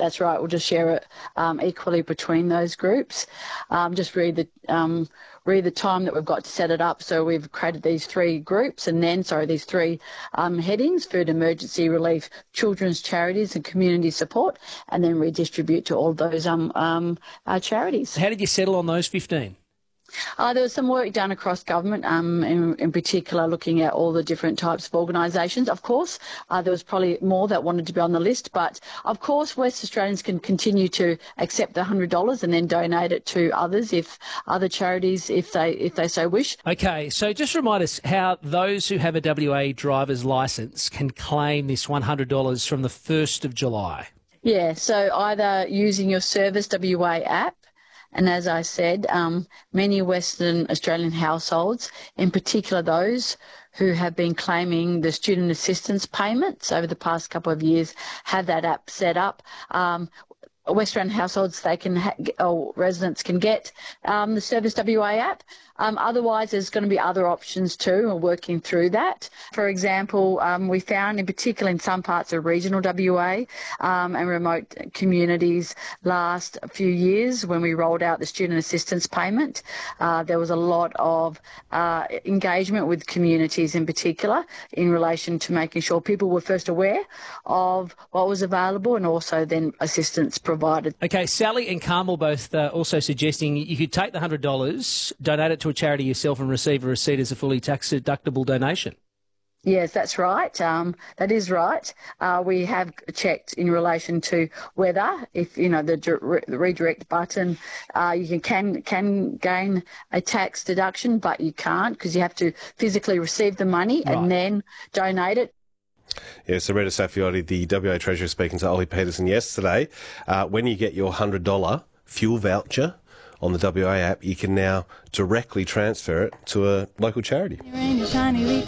That's right. We'll just share it equally between those groups. Just read the time that we've got to set it up. So we've created these three groups these three headings: food emergency relief, children's charities and community support, and then redistribute to all those charities. How did you settle on those 15? There was some work done across government, in particular looking at all the different types of organisations. Of course, there was probably more that wanted to be on the list, but of course West Australians can continue to accept the $100 and then donate it to other charities if they so wish. Okay, so just remind us how those who have a WA driver's licence can claim this $100 from the 1st of July. Yeah, so either using your Service WA app. And as I said, many Western Australian households, in particular those who have been claiming the student assistance payments over the past couple of years, have that app set up. Western households, residents can get the Service WA app. Otherwise, there's going to be other options too. We're working through that. For example, we found in particular in some parts of regional WA and remote communities last few years when we rolled out the student assistance payment, there was a lot of engagement with communities in particular in relation to making sure people were first aware of what was available and also then assistance provided. Okay, Sally and Carmel both also suggesting you could take the $100, donate it to a charity yourself and receive a receipt as a fully tax-deductible donation. Yes, that's right. That is right. We have checked in relation to whether, if the redirect button, you can gain a tax deduction, but you can't because you have to physically receive the money and then donate it. Yeah, so Rita Saffioti, the WA Treasurer, speaking to Ollie Peterson yesterday. When you get your $100 fuel voucher on the WA app, you can now directly transfer it to a local charity.